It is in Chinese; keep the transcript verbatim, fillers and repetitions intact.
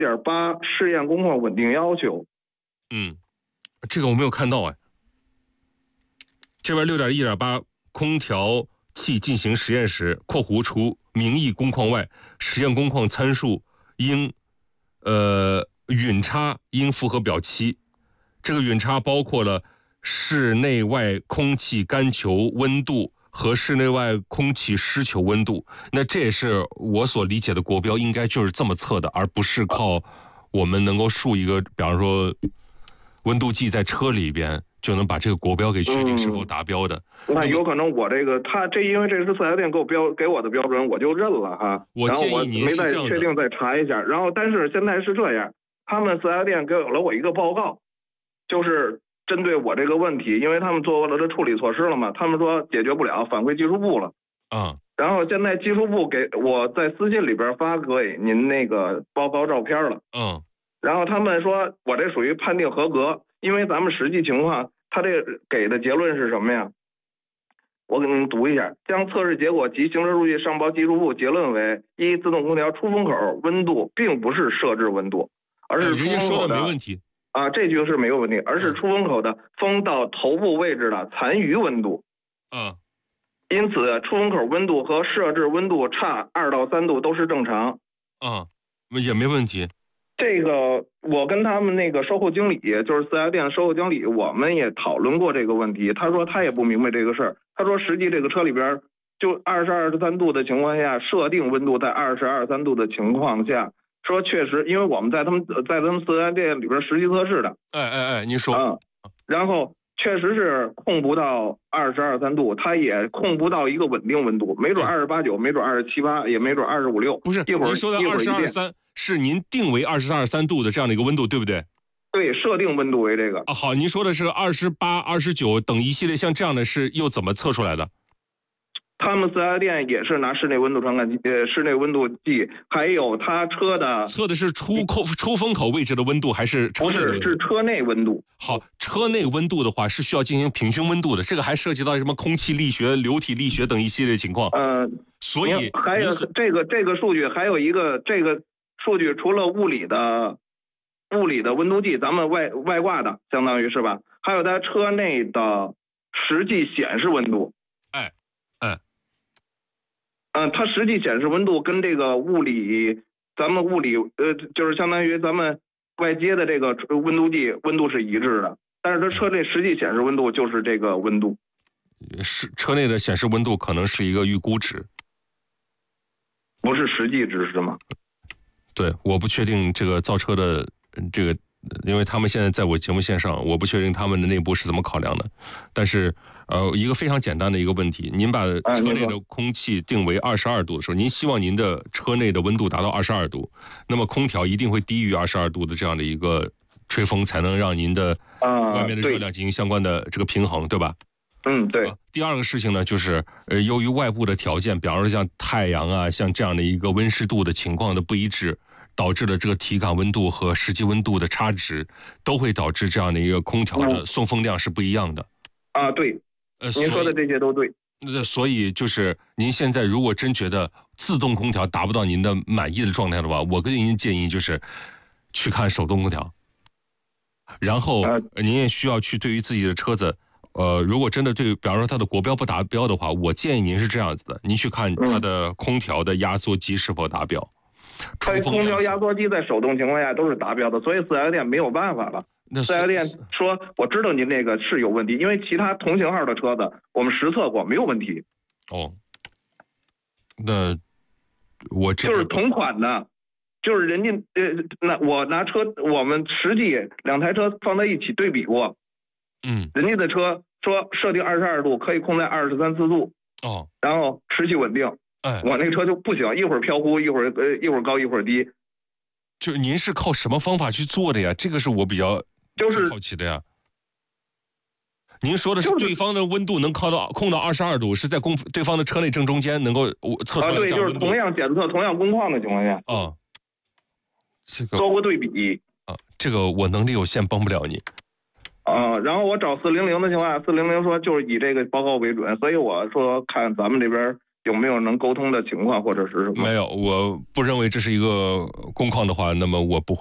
点八试验工况稳定要求。 嗯，这个我没有看到哎。这边六点一点八空调器进行实验时（括弧除名义工况外，实验工况参数应呃允差应符合表七）。这个允差包括了室内外空气干球温度和室内外空气湿球温度。那这也是我所理解的国标，应该就是这么测的，而不是靠我们能够竖一个，比方说温度计在车里边就能把这个国标给确定是否达标的。 嗯、那有可能我这个他这因为这是四 S 店给我标给我的标准，我就认了哈。 我建议您没再确定再查一下。然后但是现在是这样，他们四 S 店给了我一个报告，就是针对我这个问题，因为他们做了这处理措施了嘛，他们说解决不了，反馈技术部了。 啊、嗯。 然后现在技术部给我在私信里边发给您那个报告照片了。 嗯。 然后他们说我这属于判定合格，因为咱们实际情况，他这给的结论是什么呀？我给您读一下：将测试结果及行车数据上报技术部，结论为：一、自动空调出风口温度并不是设置温度，而是出风口的。人家说的没问题啊，这句是没有问题，而是出风口的风到头部位置的残余温度。 嗯。 因此，出风口温度和设置温度差二到三度都是正常。 嗯，也没问题。 这个我跟他们那个售后经理，就是四 S 店的售后经理，我们也讨论过这个问题。他说他也不明白这个事儿。他说实际这个车里边就二十二十三度的情况下，设定温度在二十二三度的情况下，说确实，因为我们在他们在他们四 S 店里边实际测试的。 哎哎哎，您说。 嗯，然后确实是控不到二十二三度，它也控不到一个稳定温度，没准二十八九，没准二十七八，也没准二十五六。 不是， 一会儿您说的二十二三是您定为二十二三度的这样的一个温度，对不对？ 对，设定温度为这个。 啊，好，您说的是二十八、二十九等一系列像这样的是又怎么测出来的？ 他们四 S 店也是拿室内温度传感器，呃，室内温度计，还有他车的测的是出口出风口位置的温度还是车内的温度？ 不是，是车内温度。 好，车内温度的话是需要进行平均温度的，这个还涉及到什么空气力学、流体力学等一系列情况。 呃， 所以还有这个这个数据，还有一个这个数据，除了物理的物理的温度计，咱们外外挂的，相当于是吧？还有它车内的实际显示温度。 哎，哎。 嗯，它实际显示温度跟这个物理，咱们物理呃，就是相当于咱们外接的这个温度计温度是一致的，但是它车内实际显示温度就是这个温度。 是车内的显示温度可能是一个预估值， 不是实际值是吗？ 对，我不确定这个造车的这个。因为他们现在在我节目线上，我不确定他们的内部是怎么考量的，但是呃，一个非常简单的一个问题，您把车内的空气定为二十二度的时候，您希望您的车内的温度达到二十二度，那么空调一定会低于二十二度的这样的一个吹风，才能让您的外面的热量进行相关的这个平衡，对吧？ 嗯，对、 呃。第二个事情呢，就是呃，由于外部的条件，比方说像太阳啊，像这样的一个温湿度的情况的不一致。导致了这个体感温度和实际温度的差值，都会导致这样的一个空调的送风量是不一样的。 啊，对，呃，您说的这些都对。 那所以就是您现在如果真觉得自动空调达不到您的满意的状态的话，我跟您建议就是去看手动空调。然后您也需要去对于自己的车子，呃，如果真的对，比方说它的国标不达标的话，我建议您是这样子的，您去看它的空调的压缩机是否达标。 它空调压缩机在手动情况下都是达标的，所以四 S 店没有办法了。四 S 店说我知道您那个是有问题，因为其他同型号的车子我们实测过没有问题。 哦，那我这就是同款的，就是人家呃，那我拿车我们实际两台车放在一起对比过， 嗯， 人家的车说设定二十二度可以控在二十三四度， 哦， 然后持续稳定。 哎， 我那个车就不行，一会儿飘忽，一会儿呃，一会儿高，一会儿低。 就是您是靠什么方法去做的呀？这个是我比较就是好奇的呀。您说的是对方的温度能靠到控到二十二度，是在公对方的车内正中间能够测出来这样温度。 啊，对，就是同样检测同样工况的情况下。 啊，这个做过对比。 啊，这个我能力有限，帮不了你。 啊，然后我找四零零的情况下，四零零说就是以这个报告为准，所以我说看咱们这边。 有没有能沟通的情况或者是什么？ 没有，我不认为这是一个工况的话，那么我不会。